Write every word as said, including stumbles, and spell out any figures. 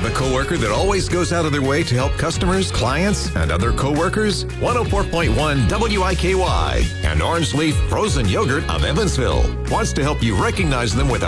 a coworker that always goes out of their way to help customers, clients, and other coworkers? one oh four point one W I K Y and Orange Leaf Frozen Yogurt of Evansville wants to help you recognize them with a